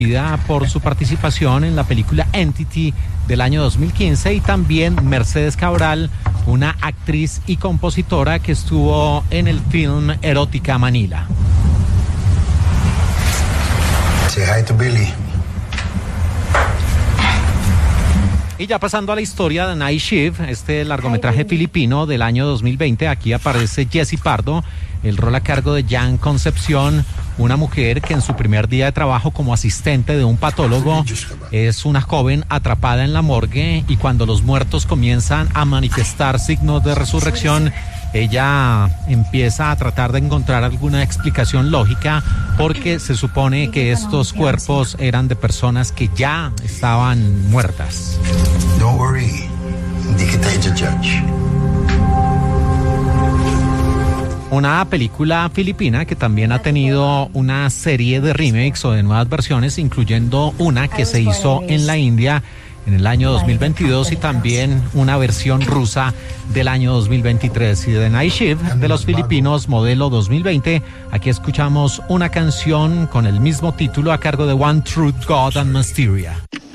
por su participación en la película Entity del año 2015, y también Mercedes Cabral, una actriz y compositora que estuvo en el film Erótica Manila. Say hi to Billy. Y ya pasando a la historia de Night Shift, este largometraje filipino del año 2020, aquí aparece Jessie Pardo, el rol a cargo de Jan Concepción, una mujer que en su primer día de trabajo como asistente de un patólogo es una joven atrapada en la morgue, y cuando los muertos comienzan a manifestar signos de resurrección, ella empieza a tratar de encontrar alguna explicación lógica, porque se supone que estos cuerpos eran de personas que ya estaban muertas. Don't worry, hindi kita i-judge. Una película filipina que también ha tenido una serie de remakes o de nuevas versiones, incluyendo una que se hizo en la India en el año 2022 y también una versión rusa del año 2023. Y de Night Shift de los filipinos modelo 2020, aquí escuchamos una canción con el mismo título a cargo de One True God and Mysteria.